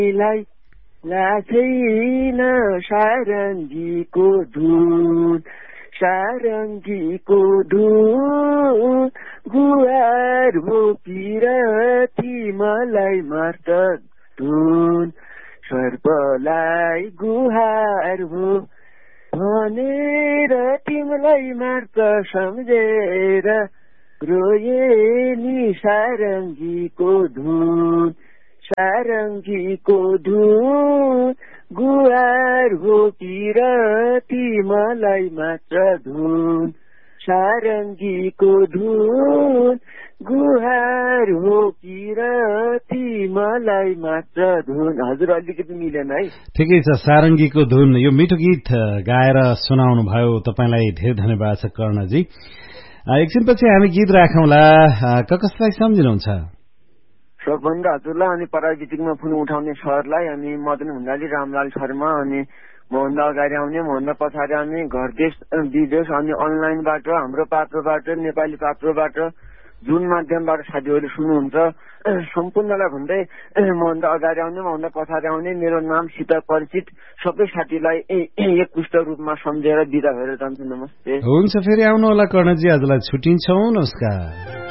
लाछैन सारङ्गीको धुन सारङ्गीको धुन गुहार हो पिरती मलाई मार्छ धुन सर्पलाई गुहार हो भनेर तिमीलाई मार्छ सम्झेर रोए नि सारङ्गीको धुन सारङ्गीको धुन गुहार हो पिरती मलाई मात्र धुन सारङ्गीको धुन गुहार हो पिरती मलाई मात्र धुन। हजुर अलिकति मिलेन है। ठिकै छ, सारङ्गीको धुन यो मिठो गीत गाएर सुनाउनु भयो, तपाईलाई धेरै धन्यवाद छ कर्णजी। एकछिनपछि हामी गीत राखौँला, कसलाई सम्झिनुहुन्छ? सबभन्दा हजुरलाई अनि प्राविधिकमा फोन उठाउने सरलाई अनि मदन हुन्डाली रामलाल शर्मा अनि मभन्दा अगाडि आउने मभन्दा पछाडि आउने घर देश विदेश अनि अनलाइनबाट हाम्रो पात्रोबाट नेपाली पात्रोबाट जुन माध्यमबाट साथीहरूले सुन्नुहुन्छ सम्पूर्णलाई भन्दै मभन्दा अगाडि आउने मभन्दा पछाडि आउने मेरो नाम सीता परिचित सबै साथीलाई एकपुष्ट रूपमा सम्झेर बिदा भएर जान्छु। नमस्ते। हुन्छ, फेरि आउनु होला कर्णजी, आजलाई छुट्टिन्छौँ। नमस्कार।